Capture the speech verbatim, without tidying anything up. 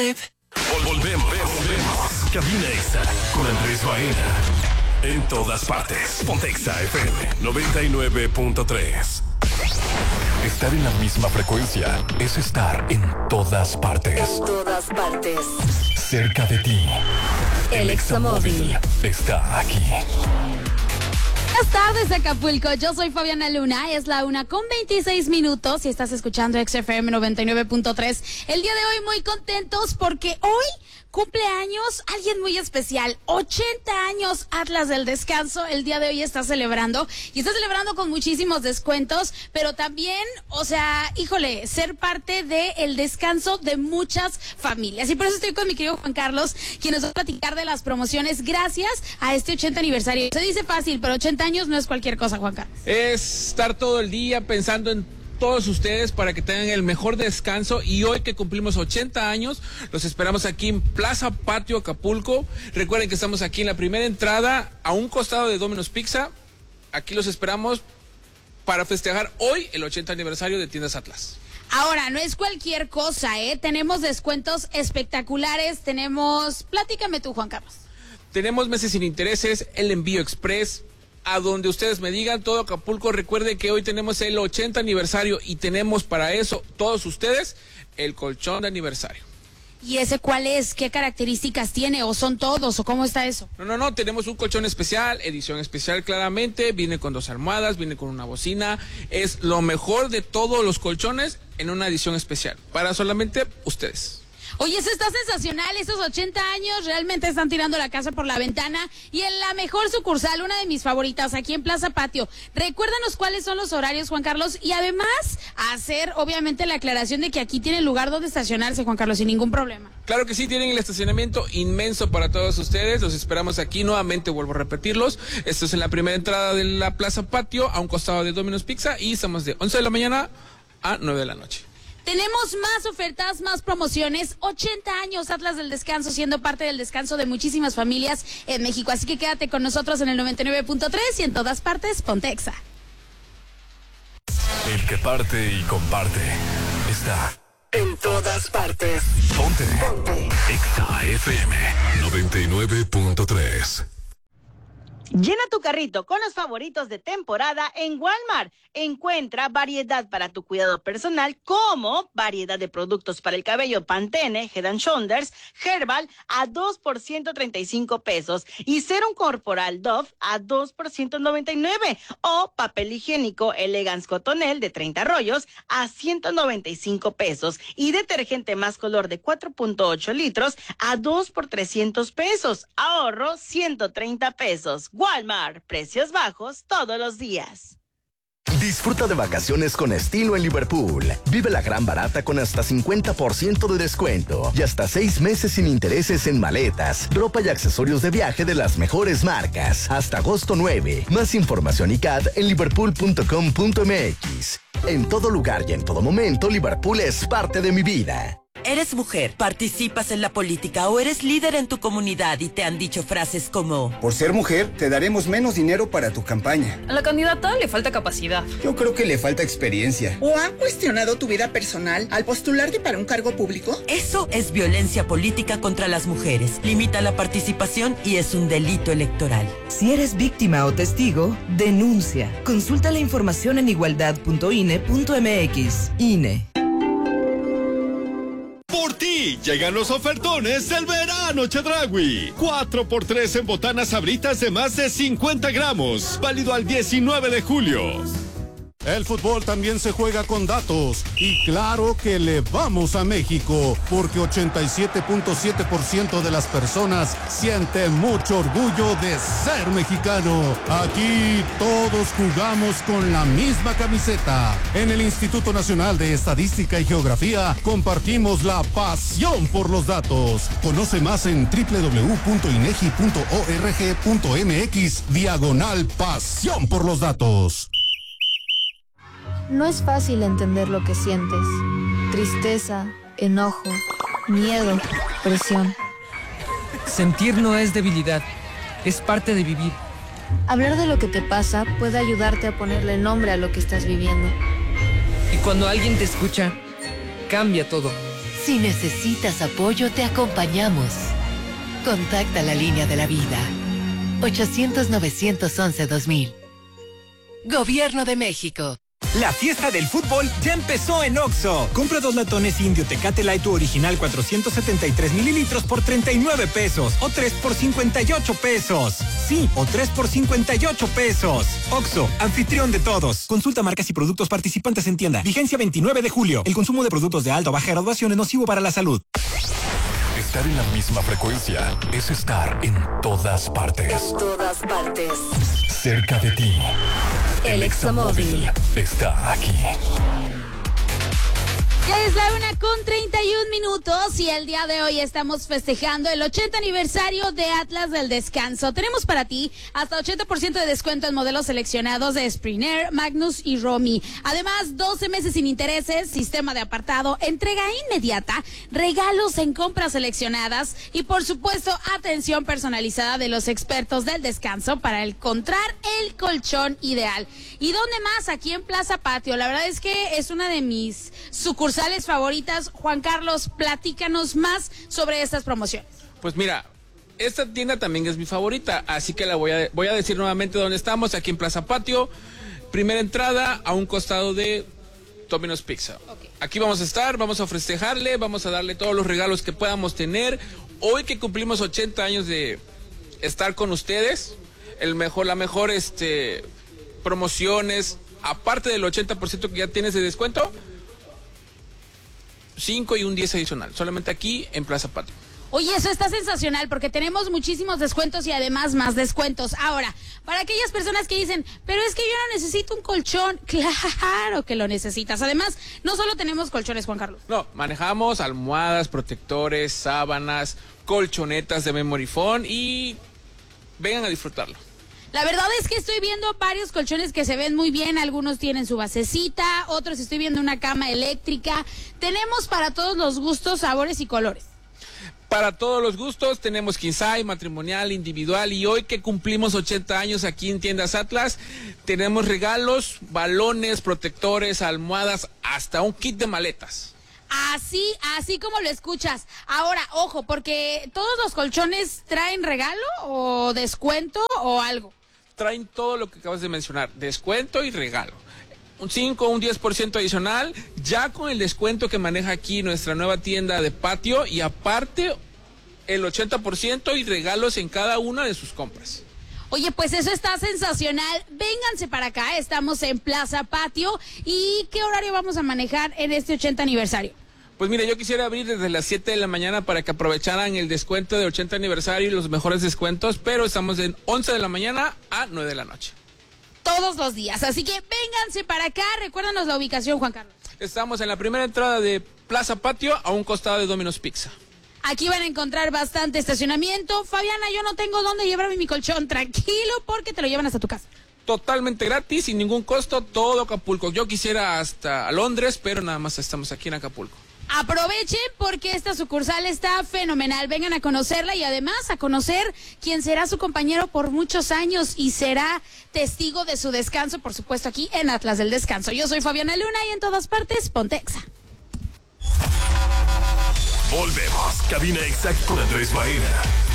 Vol volvemos, volvemos. Cabina Exa con Andrés Baena. En todas partes. Ponte Exa F M noventa y nueve punto tres. Estar en la misma frecuencia es estar en todas partes. En todas partes. Cerca de ti. El Examóvil está aquí. Buenas tardes, Acapulco. Yo soy Fabiana Luna. Es la una con veintiséis minutos y estás escuchando X F M noventa y nueve punto tres. El día de hoy muy contentos porque hoy cumpleaños alguien muy especial. ochenta años Atlas del Descanso. El día de hoy está celebrando y está celebrando con muchísimos descuentos, pero también, o sea, híjole, ser parte del descanso de muchas familias. Y por eso estoy con mi querido Juan Carlos, quien nos va a platicar de las promociones gracias a este ochenta aniversario. Se dice fácil, pero ochenta años no es cualquier cosa, Juan Carlos. Es estar todo el día pensando en todos ustedes para que tengan el mejor descanso, y hoy que cumplimos ochenta años, los esperamos aquí en Plaza Patio Acapulco. Recuerden que estamos aquí en la primera entrada, a un costado de Domino's Pizza. Aquí los esperamos para festejar hoy el ochenta aniversario de Tiendas Atlas. Ahora, no es cualquier cosa, ¿eh? Tenemos descuentos espectaculares, tenemos... Platícame tú, Juan Carlos. Tenemos meses sin intereses, el envío express, a donde ustedes me digan, todo Acapulco. Recuerde que hoy tenemos el ochenta aniversario y tenemos para eso, todos ustedes, el colchón de aniversario. ¿Y ese cuál es? ¿Qué características tiene? ¿O son todos? ¿O cómo está eso? No, no, no, tenemos un colchón especial, edición especial claramente, viene con dos almohadas, viene con una bocina, es lo mejor de todos los colchones en una edición especial, para solamente ustedes. Oye, eso está sensacional, esos ochenta años realmente están tirando la casa por la ventana, y en la mejor sucursal, una de mis favoritas, aquí en Plaza Patio. Recuérdanos cuáles son los horarios, Juan Carlos, y además hacer obviamente la aclaración de que aquí tiene lugar donde estacionarse, Juan Carlos, sin ningún problema. Claro que sí, tienen el estacionamiento inmenso para todos ustedes, los esperamos aquí, nuevamente vuelvo a repetirlos. Esto es en la primera entrada de la Plaza Patio, a un costado de Domino's Pizza, y estamos de once de la mañana a nueve de la noche. Tenemos más ofertas, más promociones. ochenta años Atlas del Descanso, siendo parte del descanso de muchísimas familias en México. Así que quédate con nosotros en el noventa y nueve punto tres y en todas partes, Ponte Exa. El que parte y comparte está en todas partes. Ponte, Ponte. Exa F M noventa y nueve punto tres. Llena tu carrito con los favoritos de temporada en Walmart. Encuentra variedad para tu cuidado personal, como variedad de productos para el cabello Pantene, Head and Shoulders, Herbal a dos por ciento treinta y cinco pesos, y Serum Corporal Dove a dos por ciento noventa y nueve, o papel higiénico Elegance Cotonel de treinta rollos a ciento noventa y cinco pesos, y detergente Más Color de cuatro punto ocho litros a dos por trescientos pesos. Ahorro ciento treinta pesos. Walmart, precios bajos todos los días. Disfruta de vacaciones con estilo en Liverpool. Vive la gran barata con hasta cincuenta por ciento de descuento y hasta seis meses sin intereses en maletas, ropa y accesorios de viaje de las mejores marcas. Hasta agosto nueve. Más información y C A D en liverpool punto com punto m x. En todo lugar y en todo momento, Liverpool es parte de mi vida. Eres mujer, participas en la política o eres líder en tu comunidad y te han dicho frases como: por ser mujer, te daremos menos dinero para tu campaña. A la candidata le falta capacidad. Yo creo que le falta experiencia. ¿O han cuestionado tu vida personal al postularte para un cargo público? Eso es violencia política contra las mujeres. Limita la participación y es un delito electoral. Si eres víctima o testigo, denuncia. Consulta la información en igualdad punto i n e punto m x. I N E. Por ti llegan los ofertones del verano Chedraui. cuatro por tres en botanas Sabritas de más de cincuenta gramos. Válido al diecinueve de julio. El fútbol también se juega con datos. Y claro que le vamos a México, porque ochenta y siete punto siete por ciento de las personas sienten mucho orgullo de ser mexicano. Aquí todos jugamos con la misma camiseta. En el Instituto Nacional de Estadística y Geografía compartimos la pasión por los datos. Conoce más en doble u doble u doble u punto inegi punto org punto m x diagonal pasión por los datos. No es fácil entender lo que sientes. Tristeza, enojo, miedo, presión. Sentir no es debilidad, es parte de vivir. Hablar de lo que te pasa puede ayudarte a ponerle nombre a lo que estás viviendo. Y cuando alguien te escucha, cambia todo. Si necesitas apoyo, te acompañamos. Contacta la línea de la vida. ochocientos, novecientos once, dos mil. Gobierno de México. La fiesta del fútbol ya empezó en Oxxo. Compra dos latones Indio Tecate Light original cuatrocientos setenta y tres mililitros por treinta y nueve pesos o tres por cincuenta y ocho pesos. Sí, o tres por cincuenta y ocho pesos. Oxxo, anfitrión de todos. Consulta marcas y productos participantes en tienda. Vigencia veintinueve de julio. El consumo de productos de alta o baja graduación es nocivo para la salud. Estar en la misma frecuencia es estar en todas partes. En todas partes. Cerca de ti. El Examóvil está aquí. Ya es la una con treinta y un minutos y el día de hoy estamos festejando el ochenta aniversario de Atlas del Descanso. Tenemos para ti hasta ochenta por ciento de descuento en modelos seleccionados de Springer, Magnus y Romy. Además, doce meses sin intereses, sistema de apartado, entrega inmediata, regalos en compras seleccionadas y por supuesto atención personalizada de los expertos del descanso para encontrar el colchón ideal. ¿Y dónde más? Aquí en Plaza Patio. La verdad es que es una de mis sucursales favoritas. Juan Carlos, platícanos más sobre estas promociones. Pues mira, esta tienda también es mi favorita, así que la voy a, voy a decir nuevamente dónde estamos, aquí en Plaza Patio. Primera entrada a un costado de Domino's Pizza. Okay. Aquí vamos a estar, vamos a festejarle, vamos a darle todos los regalos que podamos tener. Hoy que cumplimos ochenta años de estar con ustedes, el mejor, la mejor este, promociones, aparte del ochenta por ciento que ya tienes de descuento, cinco y un diez adicional, solamente aquí en Plaza Patio. Oye, eso está sensacional porque tenemos muchísimos descuentos y además más descuentos. Ahora, para aquellas personas que dicen, pero es que yo no necesito un colchón, claro que lo necesitas. Además, no solo tenemos colchones, Juan Carlos. No, manejamos almohadas, protectores, sábanas, colchonetas de memory foam y vengan a disfrutarlo. La verdad es que estoy viendo varios colchones que se ven muy bien, algunos tienen su basecita, otros estoy viendo una cama eléctrica. Tenemos para todos los gustos, sabores y colores. Para todos los gustos tenemos king size, matrimonial, individual y hoy que cumplimos ochenta años aquí en Tiendas Atlas, tenemos regalos, balones, protectores, almohadas, hasta un kit de maletas. Así, así como lo escuchas. Ahora, ojo, porque todos los colchones traen regalo o descuento o algo. Traen todo lo que acabas de mencionar, descuento y regalo. Un cinco o un diez por ciento adicional, ya con el descuento que maneja aquí nuestra nueva tienda de patio y aparte el ochenta por ciento y regalos en cada una de sus compras. Oye, pues eso está sensacional. Vénganse para acá, estamos en Plaza Patio. ¿Y qué horario vamos a manejar en este ochenta aniversario? Pues mira, yo quisiera abrir desde las siete de la mañana para que aprovecharan el descuento de ochenta aniversario y los mejores descuentos, pero estamos de once de la mañana a nueve de la noche. Todos los días, así que vénganse para acá. Recuérdanos la ubicación, Juan Carlos. Estamos en la primera entrada de Plaza Patio a un costado de Domino's Pizza. Aquí van a encontrar bastante estacionamiento. Fabiana, yo no tengo dónde llevarme mi colchón, tranquilo, porque te lo llevan hasta tu casa. Totalmente gratis, sin ningún costo, todo Acapulco. Yo quisiera hasta Londres, pero nada más estamos aquí en Acapulco. Aprovechen porque esta sucursal está fenomenal. Vengan a conocerla y además a conocer quién será su compañero por muchos años y será testigo de su descanso, por supuesto, aquí en Atlas del Descanso. Yo soy Fabiana Luna y en todas partes, ponte Exa. Volvemos. Cabina Exa con Andrés Baena.